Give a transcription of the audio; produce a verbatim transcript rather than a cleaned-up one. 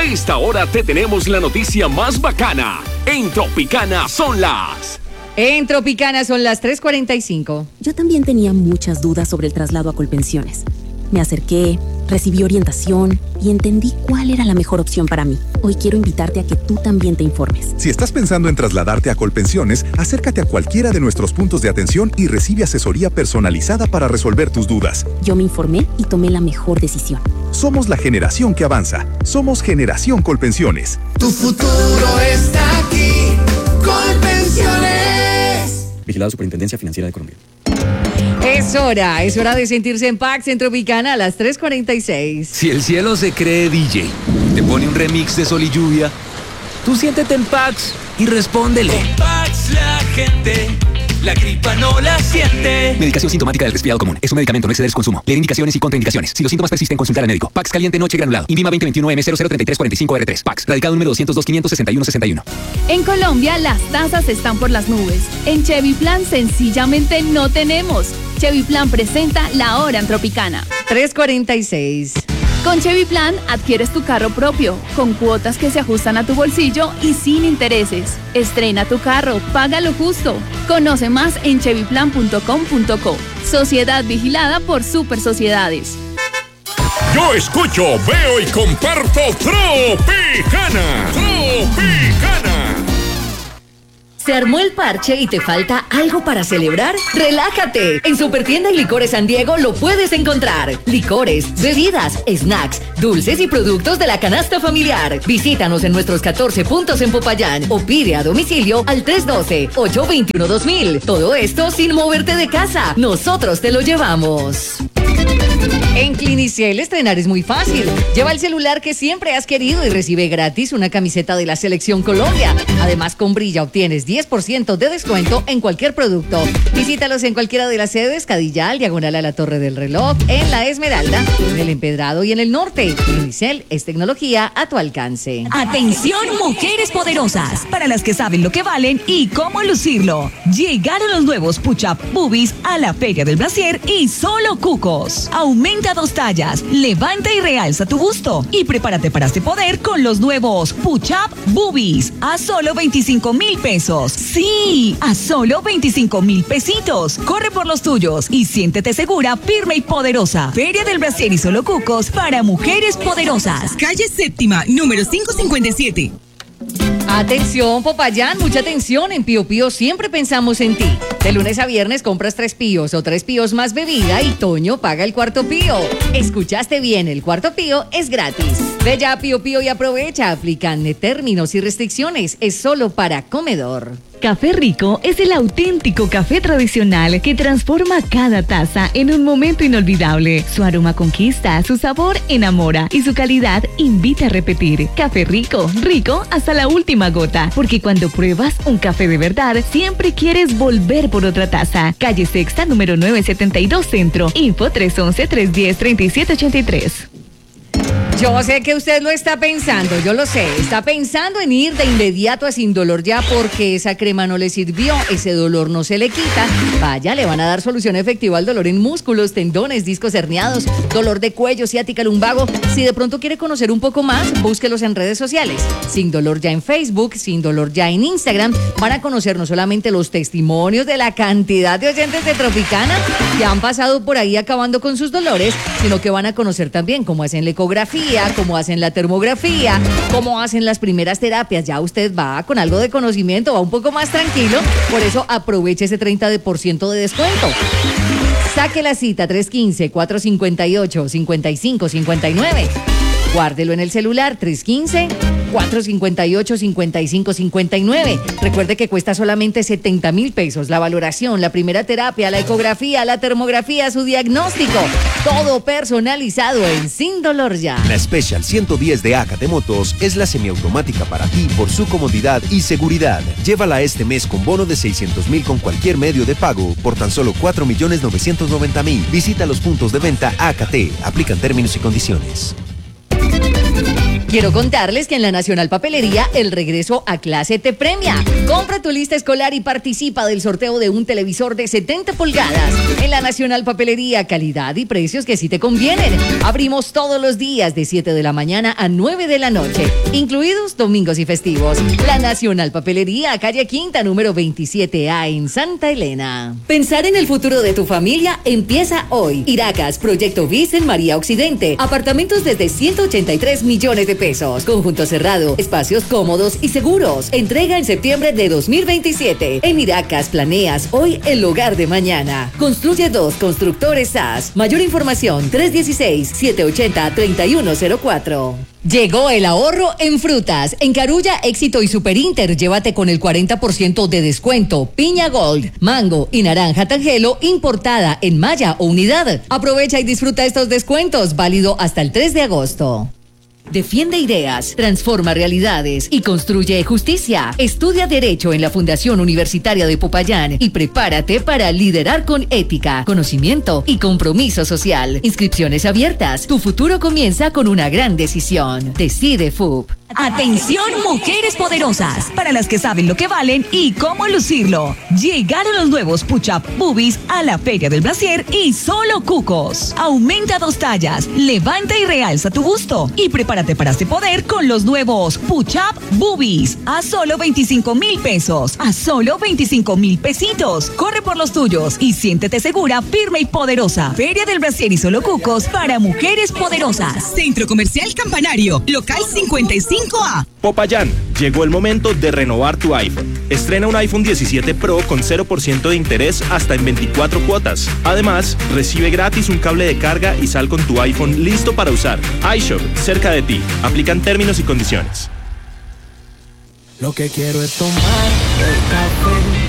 A esta hora te tenemos la noticia más bacana. En Tropicana son las... En Tropicana son las tres cuarenta y cinco. Yo también tenía muchas dudas sobre el traslado a Colpensiones. Me acerqué, recibí orientación y entendí cuál era la mejor opción para mí. Hoy quiero invitarte a que tú también te informes. Si estás pensando en trasladarte a Colpensiones, acércate a cualquiera de nuestros puntos de atención y recibe asesoría personalizada para resolver tus dudas. Yo me informé y tomé la mejor decisión. Somos la generación que avanza. Somos Generación Colpensiones. Tu futuro está aquí. Colpensiones. Vigilado Superintendencia Financiera de Colombia. Es hora, es hora de sentirse en Pax en Tropicana a las tres cuarenta y seis. Si el cielo se cree D J, te pone un remix de Sol y Lluvia, tú siéntete en Pax y respóndele. Con Pax la gente, la gripa no la siente. Medicación sintomática del resfriado común. Es un medicamento, no exceder su consumo. Leer indicaciones y contraindicaciones. Si los síntomas persisten, consultar al médico. Pax caliente noche granulado. Invima veinte veintiuno M cero cero treinta y tres cuarenta y cinco R tres. Pax. Radicado número doscientos dos quinientos sesenta y uno sesenta y uno. En Colombia las tasas están por las nubes. En Chevy Plan sencillamente no tenemos. Chevy Plan presenta La Hora en Tropicana. tres cuarenta y seis. Con Chevy Plan adquieres tu carro propio, con cuotas que se ajustan a tu bolsillo y sin intereses. Estrena tu carro, paga lo justo. Conoce más en chevy plan punto com punto co. Sociedad vigilada por Super Sociedades. Yo escucho, veo y comparto Tropicana. Tropicana. ¿Se armó el parche y te falta algo para celebrar? ¡Relájate! En Supertienda y Licores San Diego lo puedes encontrar. Licores, bebidas, snacks, dulces y productos de la canasta familiar. Visítanos en nuestros catorce puntos en Popayán o pide a domicilio al tres uno dos, ocho dos uno, dos mil. Todo esto sin moverte de casa. Nosotros te lo llevamos. En Clinicel estrenar es muy fácil. Lleva el celular que siempre has querido y recibe gratis una camiseta de la Selección Colombia. Además, con Brilla obtienes diez por ciento de descuento en cualquier producto. Visítalos en cualquiera de las sedes: Cadillal, diagonal a la Torre del Reloj, en La Esmeralda, en el Empedrado y en el Norte. Clinicel es tecnología a tu alcance. Atención, mujeres poderosas, para las que saben lo que valen y cómo lucirlo. Llegaron los nuevos Push-Up Boobies a la Feria del Brasier y solo cucos. Aumenta dos tallas, levanta y realza tu busto y prepárate para este poder con los nuevos Push-Up Boobies a solo veinticinco mil pesos. Sí, a solo veinticinco mil pesitos. Corre por los tuyos y siéntete segura, firme y poderosa. Feria del Brasier y solo cucos para mujeres poderosas. Calle Séptima, número quinientos cincuenta y siete. Atención, Popayán, mucha atención. En Pío Pío siempre pensamos en ti. De lunes a viernes compras tres píos o tres píos más bebida y Toño paga el cuarto pío. Escuchaste bien, el cuarto pío es gratis. Ve ya a Pío Pío y aprovecha. Aplican términos y restricciones. Es solo para comedor. Café Rico es el auténtico café tradicional que transforma cada taza en un momento inolvidable. Su aroma conquista, su sabor enamora y su calidad invita a repetir. Café Rico, rico hasta la última gota, porque cuando pruebas un café de verdad, siempre quieres volver por otra taza. Calle Sexta, número novecientos setenta y dos Centro. Info tres once, tres diez, treinta y siete ochenta y tres. Yo sé que usted lo está pensando, yo lo sé. Está pensando en ir de inmediato a Sin Dolor Ya porque esa crema no le sirvió, ese dolor no se le quita. Vaya, le van a dar solución efectiva al dolor en músculos, tendones, discos herniados, dolor de cuello, ciática, lumbago. Si de pronto quiere conocer un poco más, búsquelos en redes sociales. Sin Dolor Ya en Facebook, Sin Dolor Ya en Instagram. Van a conocer no solamente los testimonios de la cantidad de oyentes de Tropicana que han pasado por ahí acabando con sus dolores, sino que van a conocer también cómo hacen la ecografía, cómo hacen la termografía, cómo hacen las primeras terapias. Ya usted va con algo de conocimiento, va un poco más tranquilo, por eso aproveche ese treinta por ciento de descuento. Saque la cita tres uno cinco, cuatro cinco ocho, cinco cinco cinco nueve. Guárdelo en el celular tres uno cinco, cuatro cinco ocho, cinco cinco cinco nueve. Recuerde que cuesta solamente setenta mil pesos. La valoración, la primera terapia, la ecografía, la termografía, su diagnóstico. Todo personalizado en Sin Dolor Ya. La Special ciento diez de Acate Motos es la semiautomática para ti por su comodidad y seguridad. Llévala este mes con bono de seiscientos mil con cualquier medio de pago por tan solo cuatro millones novecientos noventa mil. Visita los puntos de venta Acate. Aplican términos y condiciones. Quiero contarles que en la Nacional Papelería el regreso a clase te premia. Compra tu lista escolar y participa del sorteo de un televisor de setenta pulgadas. En la Nacional Papelería, calidad y precios que sí te convienen. Abrimos todos los días de siete de la mañana a nueve de la noche, incluidos domingos y festivos. La Nacional Papelería, calle Quinta, número veintisiete A en Santa Elena. Pensar en el futuro de tu familia empieza hoy. Iracas, Proyecto B I S en María Occidente. Apartamentos desde ciento ochenta y tres millones de pesos. Conjunto cerrado, espacios cómodos y seguros. Entrega en septiembre de dos mil veintisiete. En Iracas planeas hoy el hogar de mañana. Construye dos Constructores S A S. Mayor información tres uno seis, siete ocho cero, tres uno cero cuatro. Llegó el ahorro en frutas. En Carulla, Éxito y Super Inter, llévate con el cuarenta por ciento de descuento. Piña Gold, mango y naranja Tangelo importada en malla o unidad. Aprovecha y disfruta estos descuentos, válido hasta el tres de agosto. Defiende ideas, transforma realidades y construye justicia. Estudia Derecho en la Fundación Universitaria de Popayán y prepárate para liderar con ética, conocimiento y compromiso social. Inscripciones abiertas. Tu futuro comienza con una gran decisión. Decide F U P. Atención, mujeres poderosas, para las que saben lo que valen y cómo lucirlo. Llegaron los nuevos Push-Up Boobies a la Feria del Brasier y solo cucos. Aumenta dos tallas, levanta y realza tu busto y prepárate para este poder con los nuevos Push-Up Boobies a solo veinticinco mil pesos, a solo veinticinco mil pesitos. Corre por los tuyos y siéntete segura, firme y poderosa. Feria del Brasier y solo cucos para mujeres poderosas. Centro Comercial Campanario, local cincuenta y cinco A. Popayán, llegó el momento de renovar tu iPhone. Estrena un iPhone diecisiete Pro con cero por ciento de interés hasta en veinticuatro cuotas. Además, recibe gratis un cable de carga y sal con tu iPhone listo para usar. iShop, cerca de ti. Aplican términos y condiciones. Lo que quiero es tomar el café